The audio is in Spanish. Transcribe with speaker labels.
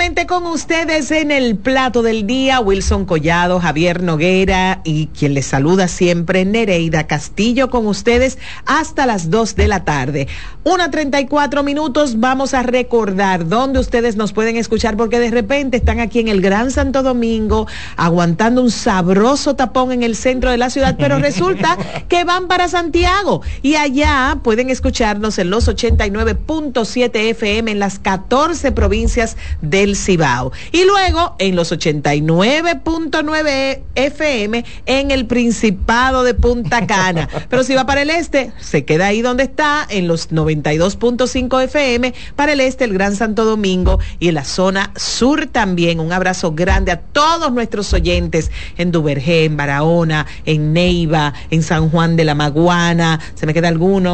Speaker 1: Nuevamente con ustedes en el plato del día, Wilson Collado, Javier Noguera y quien les saluda siempre, Nereida Castillo, con ustedes hasta las 2 de la tarde. 1:34, vamos a recordar dónde ustedes nos pueden escuchar, porque de repente están aquí en el Gran Santo Domingo, aguantando un sabroso tapón en el centro de la ciudad, pero resulta que van para Santiago, y allá pueden escucharnos en los 89.7 FM en las 14 provincias del Cibao, y luego en los 89.9 FM en el Principado de Punta Cana. Pero si va para el este, se queda ahí donde está, en los 92.5 FM para el este, el Gran Santo Domingo, y en la zona sur también. Un abrazo grande a todos nuestros oyentes en Duvergé, en Barahona, en Neiva, en San Juan de la Maguana. ¿Se me queda alguno?